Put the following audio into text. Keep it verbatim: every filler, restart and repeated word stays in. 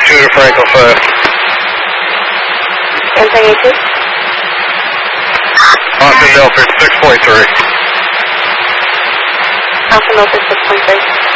two to Franco five. Kansai A two. Austin Delta six point three. Alpha Delta six point three.